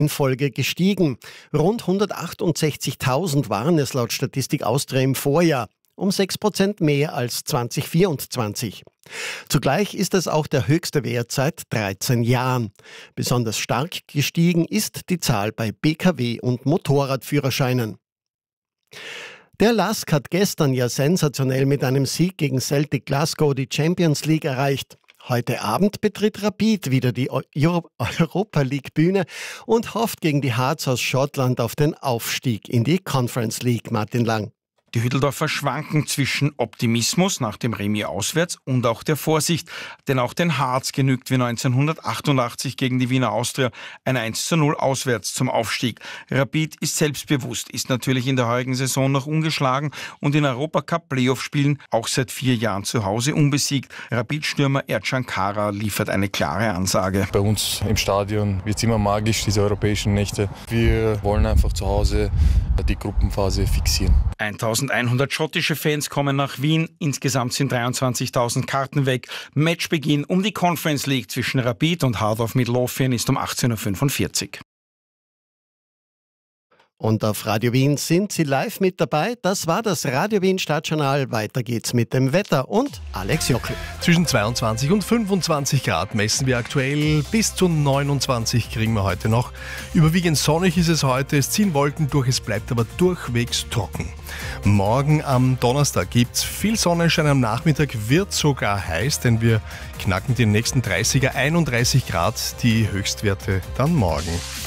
in Folge gestiegen. Rund 168.000 waren es laut Statistik Austria im Vorjahr, um 6% mehr als 2024. Zugleich ist es auch der höchste Wert seit 13 Jahren. Besonders stark gestiegen ist die Zahl bei Pkw- und Motorradführerscheinen. Der LASK hat gestern ja sensationell mit einem Sieg gegen Celtic Glasgow die Champions League erreicht. Heute Abend betritt Rapid wieder die Europa League Bühne und hofft gegen die Hearts aus Schottland auf den Aufstieg in die Conference League. Martin Lang. Die Hütteldorfer schwanken zwischen Optimismus nach dem Remis auswärts und auch der Vorsicht, denn auch den Hearts genügt wie 1988 gegen die Wiener Austria ein 1:0 auswärts zum Aufstieg. Rapid ist selbstbewusst, ist natürlich in der heurigen Saison noch ungeschlagen und in Europacup-Playoff-Spielen auch seit 4 Jahren zu Hause unbesiegt. Rapid-Stürmer Ercan Kara liefert eine klare Ansage. Bei uns im Stadion wird es immer magisch, diese europäischen Nächte. Wir wollen einfach zu Hause die Gruppenphase fixieren. 1100 schottische Fans kommen nach Wien. Insgesamt sind 23.000 Karten weg. Matchbeginn um die Conference League zwischen Rapid und Heart of Midlothian ist um 18:45 Uhr. Und auf Radio Wien sind Sie live mit dabei. Das war das Radio Wien Stadtjournal. Weiter geht's mit dem Wetter und Alex Jockel. Zwischen 22 und 25 Grad messen wir aktuell. Bis zu 29 kriegen wir heute noch. Überwiegend sonnig ist es heute. Es ziehen Wolken durch, es bleibt aber durchwegs trocken. Morgen am Donnerstag gibt's viel Sonnenschein. Am Nachmittag wird sogar heiß, denn wir knacken den nächsten 30er, 31 Grad, die Höchstwerte dann morgen.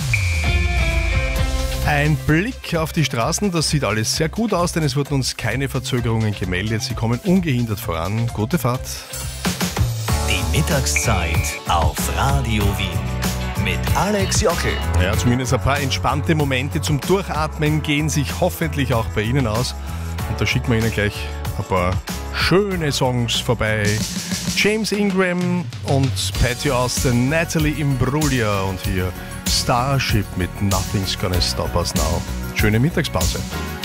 Ein Blick auf die Straßen, das sieht alles sehr gut aus, denn es wurden uns keine Verzögerungen gemeldet. Sie kommen ungehindert voran. Gute Fahrt. Die Mittagszeit auf Radio Wien mit Alex Jockel. Ja, zumindest ein paar entspannte Momente zum Durchatmen gehen sich hoffentlich auch bei Ihnen aus. Und da schicken wir Ihnen gleich ein paar schöne Songs vorbei. James Ingram und Patty Austin, Natalie Imbruglia und hier Starship mit Nothing's Gonna Stop Us Now. Schöne Mittagspause.